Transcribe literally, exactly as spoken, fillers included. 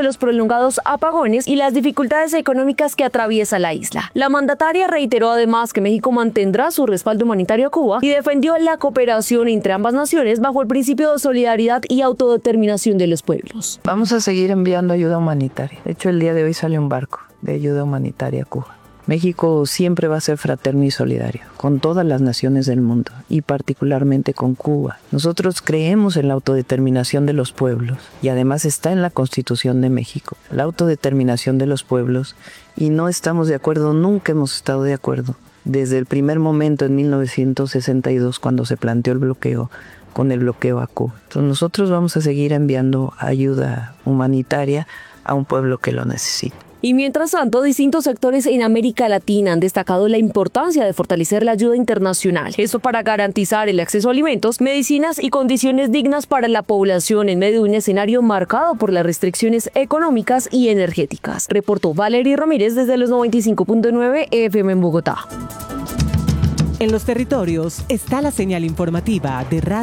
de los prolongados apagones y las dificultades económicas que atraviesa la isla. La mandataria reiteró además que México mantendrá su respaldo humanitario a Cuba y defendió la cooperación entre ambas naciones bajo el principio de solidaridad y autodeterminación de los pueblos. Vamos a seguir enviando ayuda humanitaria. De hecho, el día de hoy sale un barco de ayuda humanitaria a Cuba. México siempre va a ser fraterno y solidario con todas las naciones del mundo y particularmente con Cuba. Nosotros creemos en la autodeterminación de los pueblos y además está en la Constitución de México, la autodeterminación de los pueblos, y no estamos de acuerdo, nunca hemos estado de acuerdo. Desde el primer momento en mil novecientos sesenta y dos, cuando se planteó el bloqueo, con el bloqueo a Cuba. Entonces nosotros vamos a seguir enviando ayuda humanitaria a un pueblo que lo necesita. Y mientras tanto, distintos sectores en América Latina han destacado la importancia de fortalecer la ayuda internacional. Esto para garantizar el acceso a alimentos, medicinas y condiciones dignas para la población en medio de un escenario marcado por las restricciones económicas y energéticas. Reportó Valery Ramírez desde los noventa y cinco punto nueve F M en Bogotá. En los territorios está la señal informativa de Radio